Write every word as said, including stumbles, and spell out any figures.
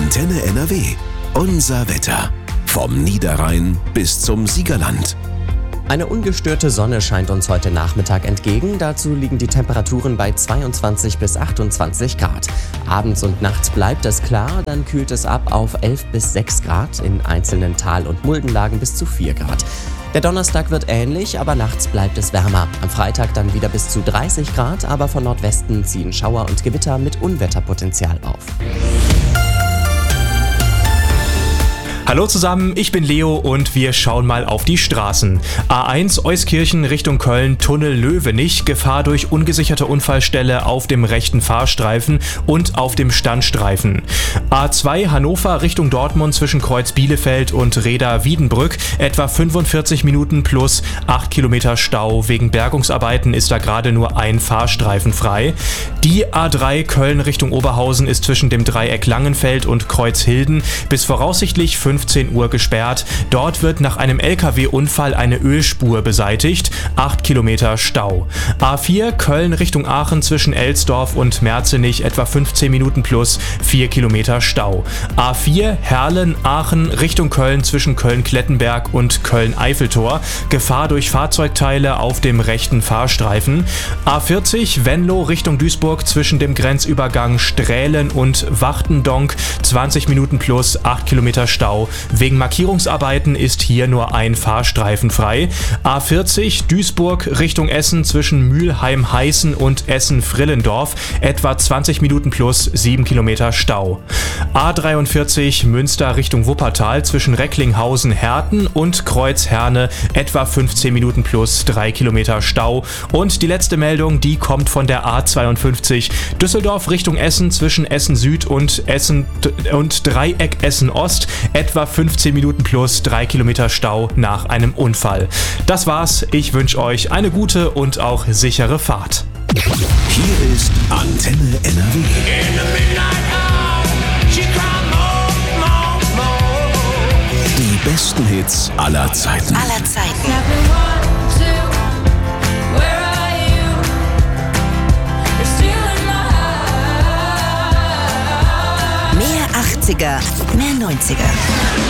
Antenne N R W. Unser Wetter. Vom Niederrhein bis zum Siegerland. Eine ungestörte Sonne scheint uns heute Nachmittag entgegen. Dazu liegen die Temperaturen bei zweiundzwanzig bis achtundzwanzig Grad. Abends und nachts bleibt es klar, dann kühlt es ab auf elf bis sechs Grad, in einzelnen Tal- und Muldenlagen bis zu vier Grad. Der Donnerstag wird ähnlich, aber nachts bleibt es wärmer. Am Freitag dann wieder bis zu dreißig Grad, aber von Nordwesten ziehen Schauer und Gewitter mit Unwetterpotenzial auf. Hallo zusammen, ich bin Leo und wir schauen mal auf die Straßen. A eins Euskirchen Richtung Köln, Tunnel Löwenich, Gefahr durch ungesicherte Unfallstelle auf dem rechten Fahrstreifen und auf dem Standstreifen. A zwei Hannover Richtung Dortmund zwischen Kreuz Bielefeld und Reda Wiedenbrück, etwa fünfundvierzig Minuten plus acht Kilometer Stau. Wegen Bergungsarbeiten ist da gerade nur ein Fahrstreifen frei. Die A drei Köln Richtung Oberhausen ist zwischen dem Dreieck Langenfeld und Kreuzhilden bis voraussichtlich fünfzehn Uhr gesperrt. Dort wird nach einem L K W-Unfall eine Ölspur beseitigt. acht Kilometer Stau. A vier Köln Richtung Aachen zwischen Elsdorf und Merzenich etwa fünfzehn Minuten plus vier Kilometer Stau. A vier Herlen Aachen Richtung Köln zwischen Köln-Klettenberg und Köln-Eiffeltor. Gefahr durch Fahrzeugteile auf dem rechten Fahrstreifen. A vierzig Venlo Richtung Duisburg zwischen dem Grenzübergang Strählen und Wachtendonk zwanzig Minuten plus acht Kilometer Stau. Wegen Markierungsarbeiten ist hier nur ein Fahrstreifen frei. A vierzig Duisburg Richtung Essen zwischen Mülheim-Heißen und Essen-Frillendorf etwa zwanzig Minuten plus sieben Kilometer Stau. A dreiundvierzig Münster Richtung Wuppertal zwischen Recklinghausen-Herten und Kreuzherne etwa fünfzehn Minuten plus drei Kilometer Stau. Und die letzte Meldung, die kommt von der A zweiundfünfzig Düsseldorf Richtung Essen zwischen Essen Süd und Essen und Dreieck Essen Ost etwa fünfzehn Minuten plus drei Kilometer Stau nach einem Unfall. Das war's. Ich wünsche euch eine gute und auch sichere Fahrt. Hier ist Antenne N R W. Die besten Hits aller Zeiten. Aller Zeiten. Mehr achtziger, mehr neunziger.